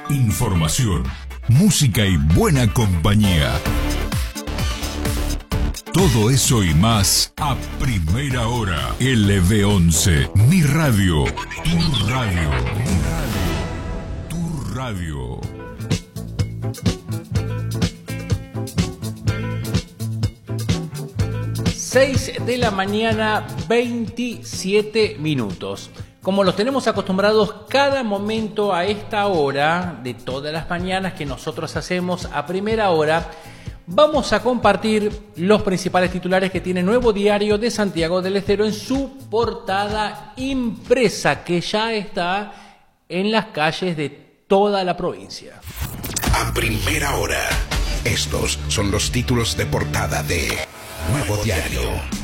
Información, música y buena compañía. Todo eso y más a primera hora. LB11, mi radio, tu radio, tu radio. Seis de la mañana, 27 minutos. Como los tenemos acostumbrados cada momento a esta hora de todas las mañanas que nosotros hacemos a primera hora, vamos a compartir los principales titulares que tiene Nuevo Diario de Santiago del Estero en su portada impresa, que ya está en las calles de toda la provincia. A primera hora, estos son los títulos de portada de Nuevo Diario.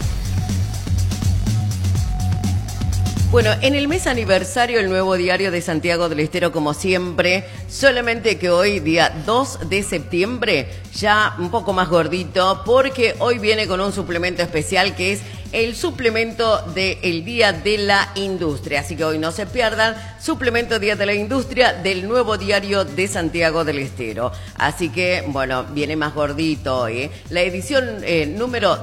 Bueno, en el mes aniversario el Nuevo Diario de Santiago del Estero, como siempre, solamente que hoy, día 2 de septiembre, ya un poco más gordito, porque hoy viene con un suplemento especial que es el suplemento del Día de la Industria. Así que hoy no se pierdan, suplemento Día de la Industria del Nuevo Diario de Santiago del Estero. Así que, bueno, viene más gordito hoy, La edición número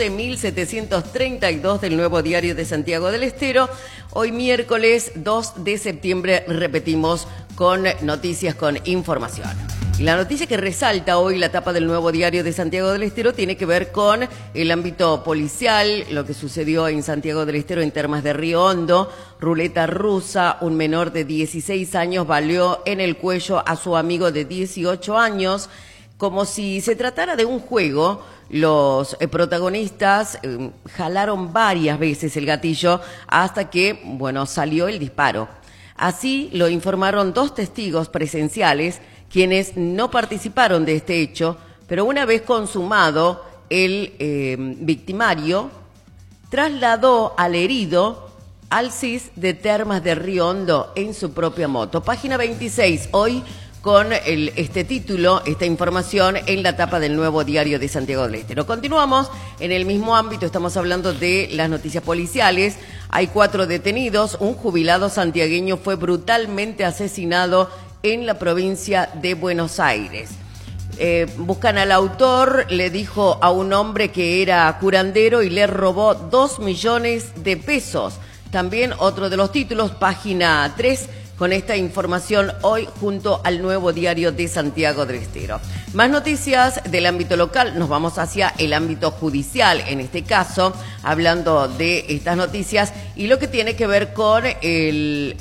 12.732 del Nuevo Diario de Santiago del Estero. Hoy miércoles 2 de septiembre repetimos con noticias, con información. Y la noticia que resalta hoy la tapa del Nuevo Diario de Santiago del Estero tiene que ver con el ámbito policial, lo que sucedió en Santiago del Estero en Termas de Río Hondo. Ruleta rusa, un menor de 16 años valió en el cuello a su amigo de 18 años. Como si se tratara de un juego, los protagonistas jalaron varias veces el gatillo hasta que, bueno, salió el disparo. Así lo informaron dos testigos presenciales, quienes no participaron de este hecho, pero una vez consumado, el victimario trasladó al herido al CIS de Termas de Río Hondo en su propia moto. Página 26, hoy con este título, esta información en la tapa del Nuevo Diario de Santiago del Estero. Continuamos en el mismo ámbito, estamos hablando de las noticias policiales. Hay 4 detenidos, un jubilado santiagueño fue brutalmente asesinado en la provincia de Buenos Aires. Buscan al autor, le dijo a un hombre que era curandero y le robó 2 millones de pesos. También otro de los títulos, página 3, con esta información hoy junto al Nuevo Diario de Santiago del Estero. Más noticias del ámbito local, nos vamos hacia el ámbito judicial, en este caso, hablando de estas noticias y lo que tiene que ver con el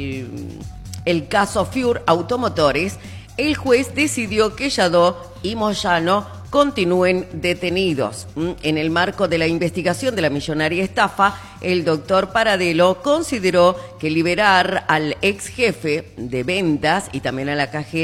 caso Fiur Automotores. El juez decidió que Yadó y Moyano continúen detenidos. En el marco de la investigación de la millonaria estafa, el doctor Paradelo consideró que liberar al ex jefe de ventas y también a la cajera